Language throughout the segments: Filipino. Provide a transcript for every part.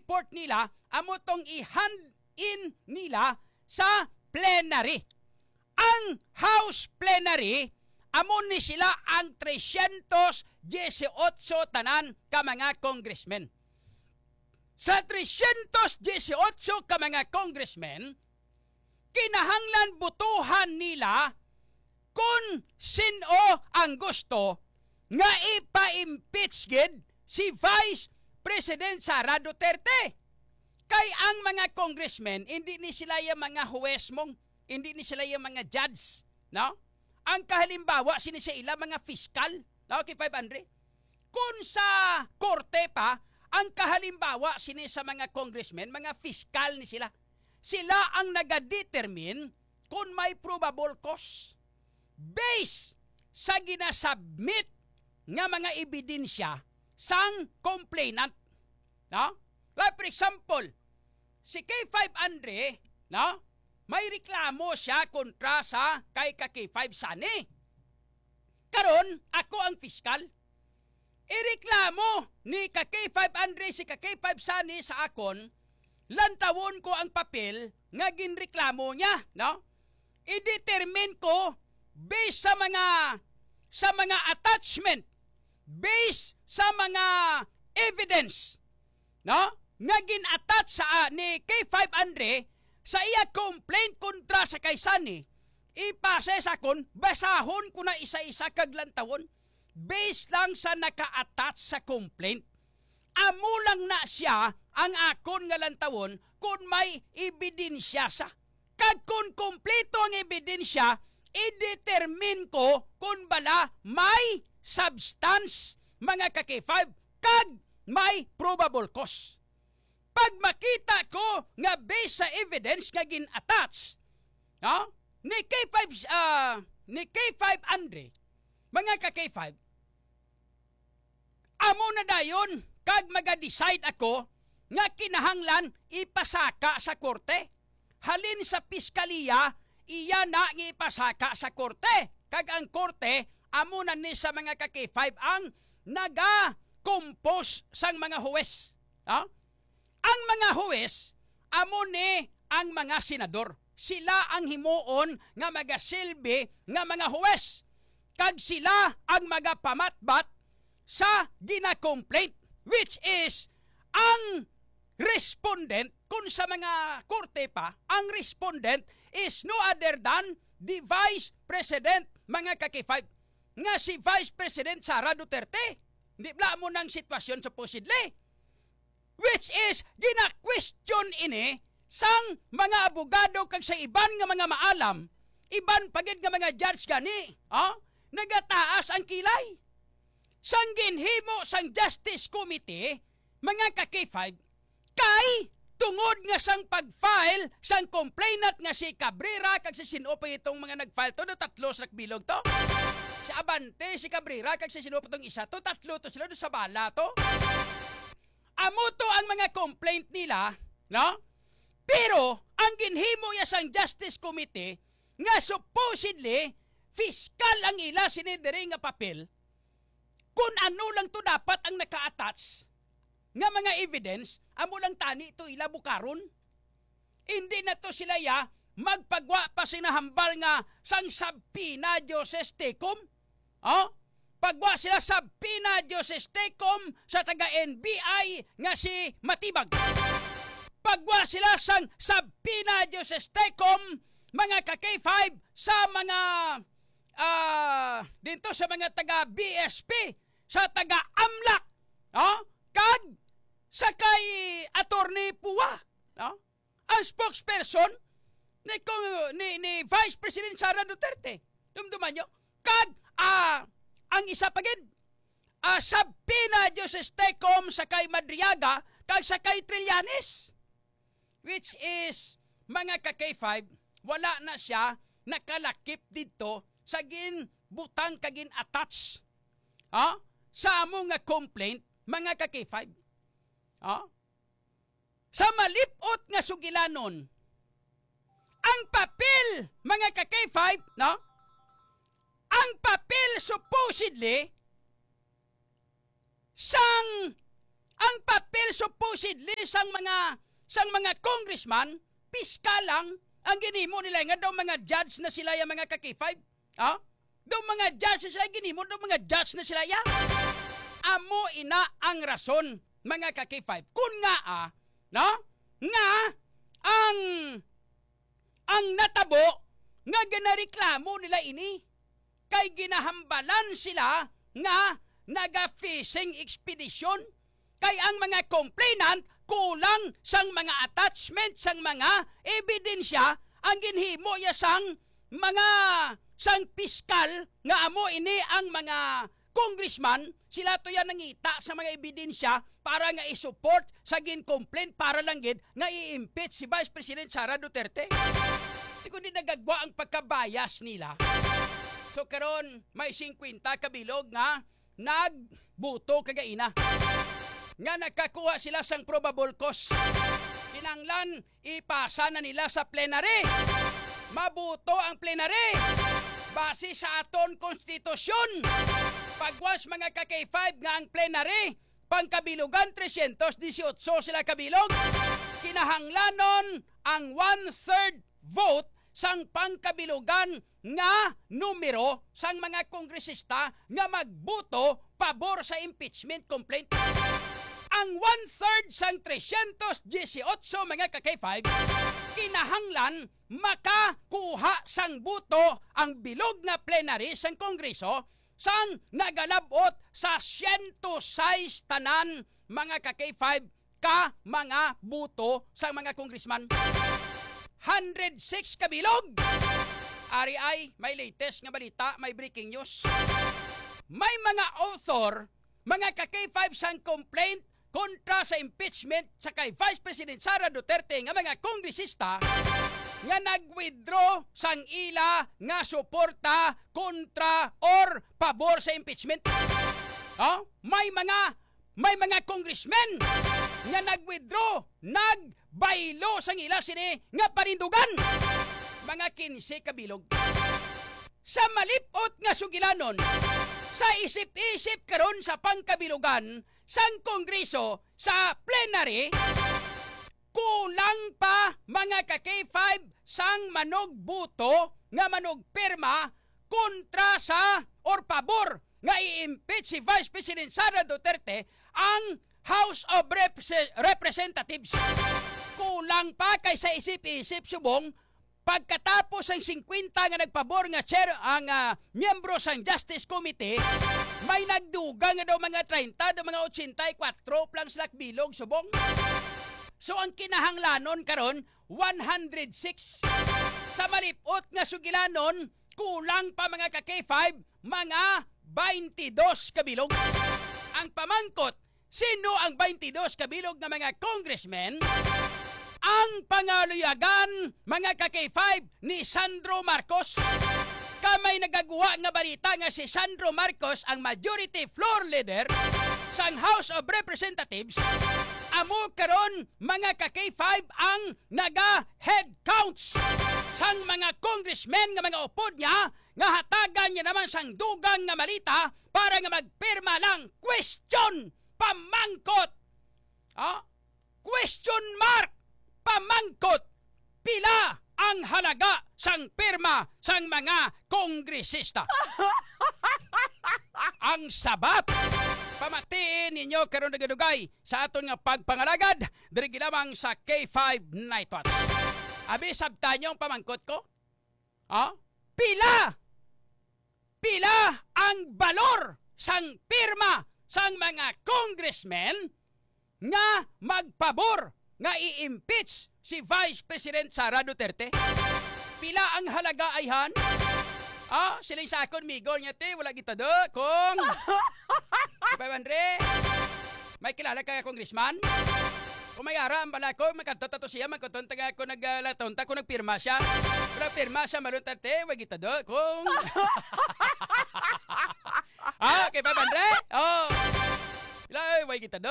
report nila, amo tong i-hand in nila sa plenary. Ang House plenary, amo ni sila ang 318 tanan ka mga congressmen. Sa 318 ka mga congressmen, kinahanglan butuhan nila kung sino ang gusto nga ipa-impeach gid si Vice President Sara Duterte. Kay ang mga congressmen, hindi ni sila yung mga huwes mong, hindi ni sila yung mga judge. No? Ang kahalimbawa, sini sa ila mga fiskal. No? Okay, 500. Kung sa korte pa, ang kahalimbawa, sini sa mga congressmen, mga fiskal ni sila. Sila ang nagadetermine kung may probable cause. Based sa ginasubmit nga mga ebidensya sang complainant. No? Like for example, si K5 Andre, no? May reklamo siya kontra sa kay K5 Sani. Karon, ako ang fiskal. Ireklamo ni K5 Andre si K5 Sani sa akon, lantawon ko ang papel nga ginreklamo niya, no? I-determine ko based sa mga attachment, based sa mga evidence, no? Nga gin-attach sa ni K5 Andre sa iya complaint kontra sa kay Sani, ipase sa kon, basahon ko na isa-isa kag lantawon based lang sa naka-attach sa complaint. Amo lang na siya ang akon nga lantawon kung may ebidensya sa. Kag kung kompleto ang ebidensya, i-determine ko kung bala may substance mga ka-K5 kag may probable cause. Pag makita ko nga based sa evidence nga gin-attach, no? ni K5 Andre, mga ka-K5, amo na dayon kag maga-decide ako nga kinahanglan ipasaka sa korte. Halin sa piskaliya, iya na nga ipasaka sa korte. Kag ang korte, amo na ni sa mga ka-K5 ang naga-compose sang mga huwes. No? Ang mga huwes, amo ni ang mga senador. Sila ang himuon nga magasilbi nga mga huwes. Kag sila ang magapamatbat sa gina-complaint, which is ang respondent, kung sa mga korte pa, ang respondent is no other than the Vice President, mga ka-K5, nga si Vice President Sara Duterte. Hindi bla mo ng sitwasyon supposedly. Which is, gina-question ini sang mga abogado kag sa iban nga mga maalam, iban pagid nga mga judge gani, nagataas ang kilay. Sang ginhimo sang Justice Committee, mga ka-K5, kay tungod nga sang pag-file sang complainant nga si Cabrera kag si Sinopay itong mga nag-file to, no, tatlo sa bilog to. Si Abante, si Cabrera kag si Sinopay itong isa to, tatlo to sila do sa bala to. Amo to ang mga complaint nila, no? Pero ang ginhimo ya sang Justice Committee nga supposedly fiscal ang ila sinidiri nga papel, kung ano lang to dapat ang naka-attach nga mga evidence, amo lang tani to ila bukaron. Hindi na to sila ya magpagwa pa sinahambal nga sang sabpina Joses Tecum. Pagwa sila sabpina Joses Tecum sa taga-NBI nga si Matibag. Pagwa sila sang sabpina Joses Tecum, mga ka-K5 sa mga dito sa mga taga-BSP, sa taga-AMLAC, kag sa kay Attorney Pua, ang spokesperson ni Vice President Sara Duterte. Dumduman nyo, kag ang isa pagid, sabpina Joses Tecum sa kay Madriaga kag sa kay Trillanes, which is, mga ka-K5, wala na siya nakalakip dito sa ginbutang kagin attach sa among nga complaint, mga ka-K5. Sa malipot nga sugilanon, ang papel, mga ka-K5, ang papel supposedly sang Ang papel supposedly sang mga congressman, piskal lang, ang ginimo nila nga daw mga judge na sila yung mga ka-K5. Daw mga judge na sila ginimo, daw mga judge na sila ya. Amo ina ang rason, mga ka-K5. Kung nga nga ang natabo nga ginareklamo nila ini kay ginahambalan sila nga naga-fishing expedition kay ang mga complainant kulang sang mga attachment sang mga ebidensya ang ginhimo ya sang piskal nga amo ini ang mga congressman sila to yan nangita sa mga ebidensya para nga i-support sa gin-complaint para lang gid nga i-impeach si Vice President Sara Duterte. Kundi nagagwa ang pagkabayas nila. So karon may 50 kabilog nga nagbuto kagaina. Nga nagkakuha sila sang probable cause. Kinanglan ipasa na nila sa plenary. Mabuto ang plenary. Base sa aton konstitusyon. Pagwas mga ka-K5 nga ang plenary, pangkabilugan 318 sila kabilog. Kinahanglanon ang 1/3 vote sang pangkabilugan nga numero sang mga kongresista nga magbuto pabor sa impeachment complaint. Ang 1/3 sang 318 mga ka-K5 kinahanglan makakuha sang buto ang bilog na plenary sang Kongreso sang nagalabot sa 106 tanan mga ka-K5 ka mga buto sang mga congressman. 106 kabilog. Ari ay may latest nga balita, may breaking news. May mga author, mga ka-K5 sang complaint kontra sa impeachment sa kay Vice President Sara Duterte nga mga kongresista nga nag-withdraw sang ila nga suporta kontra or pabor sa impeachment. May mga congressmen nga nag-withdraw, nagbaylo sang ila sini nga parindugan. Mga 15 kabilog. Sa malipot nga sugilanon, sa isip-isip karon sa pangkabilugan sang Kongreso sa plenary, kulang pa mga ka-K5 sang manog buto nga manog perma kontra sa or pabor nga i-impeach si Vice President Sara Duterte ang House of Representatives. Kulang pa kay sa isip-isip subong pagkatapos ang 50 nga nagpabor nga chair ang miyembro sang Justice Committee, may nagduga nga daw mga 30, daw mga 84 lang sila bilog subong. So ang kinahanglanon karon 106. Sa malipot nga sugilanon, kulang pa mga ka-K5, mga 22 kabilog. Ang pamangkot, sino ang 22 kabilog na mga congressmen? Ang pangaluyagan, mga ka-K5, ni Sandro Marcos. Kamay nagagawa nga balita nga si Sandro Marcos, ang majority floor leader sang House of Representatives, amo karon mga ka-K5 ang naga-head counts sang mga congressmen nga mga upod niya nga hatagan niya naman sang dugang nga malita para nga magpirma lang. Question! Pamangkot! Question mark! Pamangkot, pila ang halaga sang pirma sang mga kongresista. Ang sabat, pamatiin ninyo karon nagadugay sa aton nga pagpangalagad diri ginamang sa K5 Night Watch. Abi sabtan yung pamangkot ko? Pila ang balor sang pirma sang mga congressmen nga magpabor nga i-impeach si Vice President Sara Duterte. Pila ang halaga ayhan? Sila'y sakon migo niya te, wala kita do. Kung Andre, may kilala ka congressman? Kung may aram bala ko, magkatoto siya, magkatonta ako naglatonta kung nagpirma siya. Kung nagpirma siya, marunta te, wala kita do. Kung kay Andre? Wala kita do.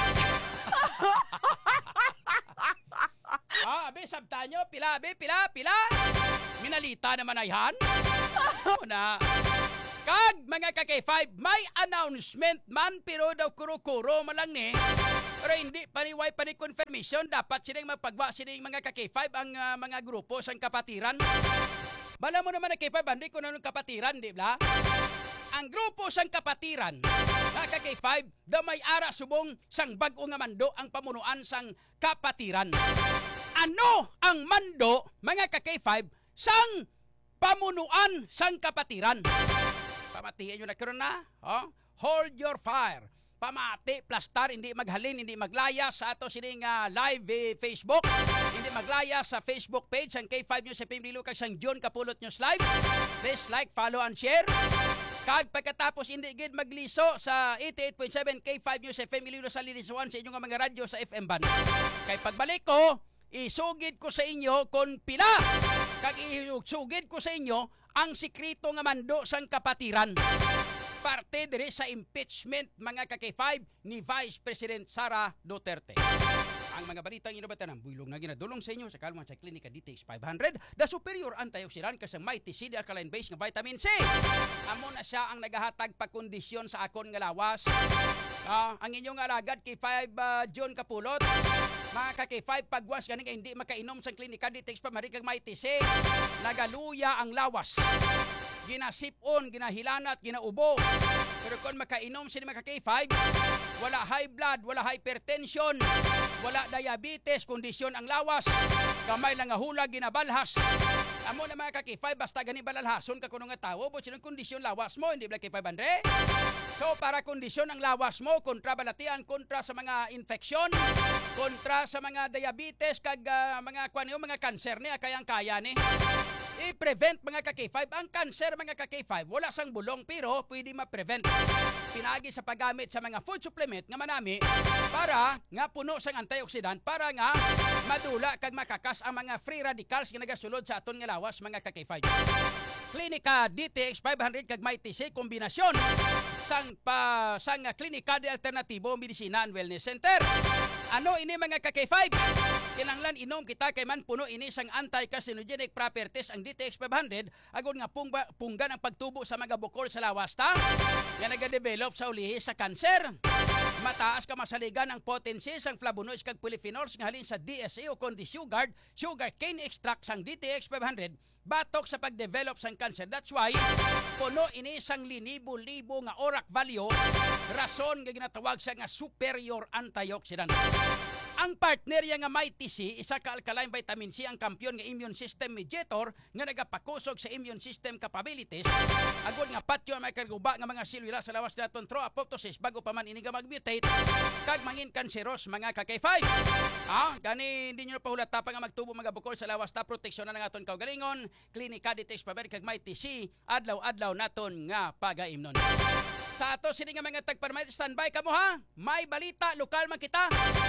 Abi, sabta nyo, pila. Minalita naman ayhan. Na. Kag, mga ka-K5, may announcement man, pero daw kuro-kuro malang ni. Pero hindi paniway pa ni confirmation, dapat sining magpagwa sining mga ka-K5 ang mga grupo sang kapatiran. Bala mo naman ang K5, hindi ko na nung kapatiran, di ba? Ang grupo sang kapatiran, na ka-K5, damay ara subong sang bag-o nga mando ang pamunuan sang kapatiran. Ano ang mando, mga ka-K5, sang pamunuan sang kapatiran? Pamatiin nyo na karon na. Oh? Hold your fire. Pamati, plastar, hindi maghalin, hindi maglaya sa ato sining live Facebook. Hindi maglaya sa Facebook page ang K5 News FM Iloilo kag sang John Kapulot News Live. Please like, follow, and share. Kag pagkatapos hindi gid magliso sa 88.7 K5 News FM Iloilo sa liniswan sa inyong mga radyo sa FM band. Kay pagbalik ko, isugid ko sa inyo kung pila. Kag isugid ko sa inyo ang sikreto nga mando sang kapatiran. Parte dire sa impeachment mga ka-K5 ni Vice President Sara Duterte. Ang mga balitang inobatan ng buylong na ginadulong sa inyo sa kalman sa Klinika DTX 500, the superior antioxidant kasang mighty seed alkaline base nga vitamin C. Amo na siya ang nagahatag pagkondisyon sa akon nga lawas. Ang inyong alagad K5 John Kapulot, mga ka-K5 pagwas ganing hindi makainom sa Klinika DTX 500 kag mighty C, nagaluya ang lawas. Ginasipon, ginahilanat, ginaubo. Pero kung makainom sila mga K5, wala high blood, wala hypertension, wala diabetes, kondisyon ang lawas, kamay lang nga hula, ginabalhas. Amo na mga K5, basta gani balalhason ka kuno nga tawo, but silang kondisyon lawas mo, hindi ba K5 Andre? So para kondisyon ang lawas mo, kontra balatian, kontra sa mga infeksyon, kontra sa mga diabetes, kag mga mga kanser niya, kayang-kaya ni. I-prevent mga ka-K5 ang cancer mga ka-K5. Wala sang bulong pero pwede ma-prevent. Pinagi sa paggamit sa mga food supplement nga manami para nga puno sang antioxidant para nga madula kag makakas ang mga free radicals nga nagasulod sa aton nga lawas mga ka-K5. Klinika DTX 500 kag mighty C kombinasyon sang Klinika de Alternatibo Medicina and Wellness Center. Ano ini mga ka-K5? Kinanglan inom kita kay man puno ini sang anti-carcinogenic properties ang DTX 500 agon nga punggan ang pagtubo sa mga bukol sa lawas ta nga nagadevelop sa ulihi sa kanser. Mataas ka masaligan ang potency sang flavonoids kag polyphenols nga halin sa DSA o kundi sugar cane extract sang DTX 500 batok sa pagdevelop sang cancer. That's why puno ini sang linibo-libo nga ORAC value, rason nga ginatawag sa nga superior antioxidant. Ang partner nga mighty C, isa ka alkaline vitamin C ang kampiyon nga immune system mediator nga nagapakusog sa immune system capabilities agod nga patyo may karguba nga mga selula sa lawas daton through apoptosis bago pa man ini nga magmutate kag mangin kanseros mga ka-K5. Gani hindi nyo pahulata pa nga magtubo mga bukol sa lawas ta proteksyon na aton kaugalingon. Klinika DTX 500 kag mighty C adlaw-adlaw naton nga pagaimnon. Sa ato sini nga mga tagparmay standby kamo ha. May balita lokal man kita.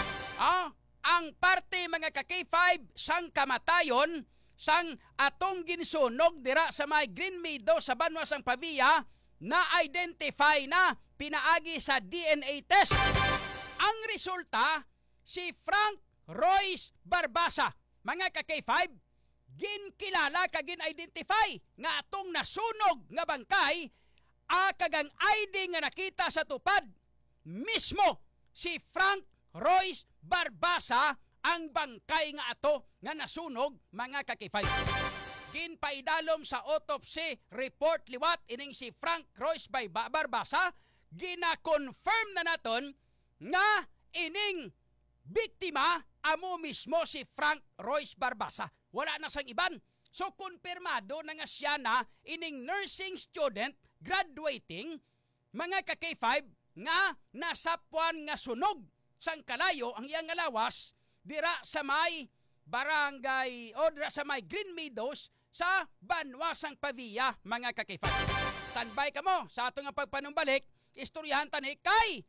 Ang parte mga ka-K5 sang kamatayon sang atong ginsunog dira sa may Green Meadow sa Banwa sang Pavia na identify na pinaagi sa DNA test. Ang resulta si Frank Royce Barbasa. Mga ka-K5, ginkilala kag gin-identify nga atong nasunog nga bangkay kagang ID nga nakita sa tupad mismo si Frank Royce Barbasa ang bangkay nga ato nga nasunog mga ka-K5. Ginpaidalom sa autopsy report liwat ining si Frank Royce Barbasa, gina-confirm na naton nga ining biktima amo mismo si Frank Royce Barbasa. Wala na sang iban. So konfirmado na nga siya na ining nursing student graduating mga ka-K5 nga nasapuan nga sunog sang kalayo ang iyang lawas dira sa may barangay o dira sa may Green Meadows sa Banwa sang Pavia mga ka-K5. Standby ka mo sa ato nga pagpanumbalik, istoryahan tani kay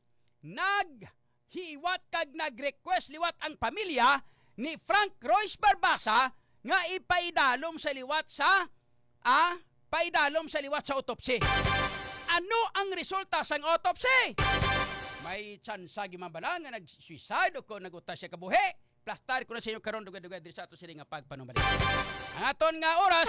naghiwat kag nag-request liwat ang pamilya ni Frank Royce Barbasa nga ipaidalom sa liwat sa autopsy. Ano ang resulta sang autopsy? May tsansa gimambala nga nag-suicide o kung nagutas siya kabuhi. Plastar ko na sa inyo karon dugay-dugay diri sa ato sila nga pagpanumbalik. Ang aton nga oras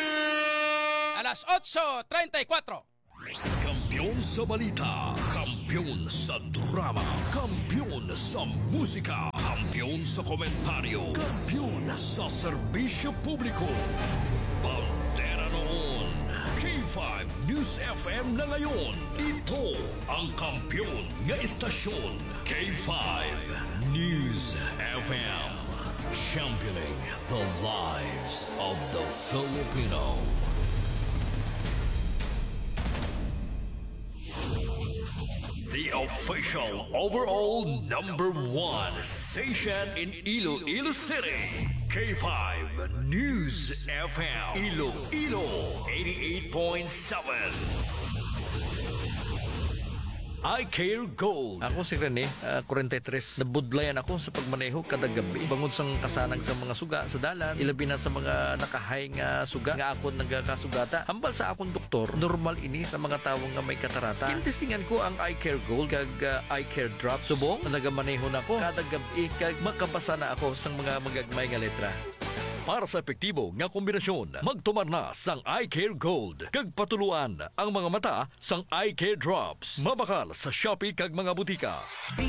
alas 8:34. Kampiyon sa balita. Kampiyon sa drama, kampiyon sa musika, kampiyon sa komentaryo, kampiyon sa serbisyo publiko. Bandera noon, K5 News FM na ngayon. Ito ang kampiyon nga istasyon, K5 News FM. Championing the lives of the Filipino. The official overall #1 station in Iloilo City. K5 News FM. Iloilo 88.7. I Care Gold. Ako si Rene, 43. Nabudlayan ako sa pagmaneho kada gabi. Bangod sang kasanang sa mga suga sa dalan, ilabi na sa mga nakahay nga suga nga ako nagkasugata. Hambal sa akong doktor, normal ini sa mga tawong nga may katarata. Kinistingan ko ang I Care Gold kag I Care Drop. Subong, nagamaneho na ako kada gabi kag makabasa na ako sang mga magagmay nga letra. Para sa epektibo nga kombinasyon, magtumar na sang I Care Gold. Kag patuluan ang mga mata sang I Care Drops. Mabakal sa Shopee kag mga butika.